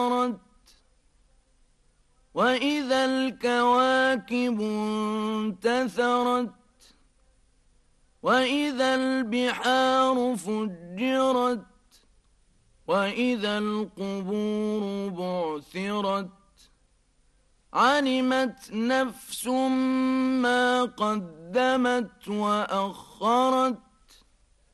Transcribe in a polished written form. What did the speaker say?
وإذا الكواكب انتثرت وإذا البحار فجرت وإذا القبور بعثرت علمت نفس ما قدمت وأخرت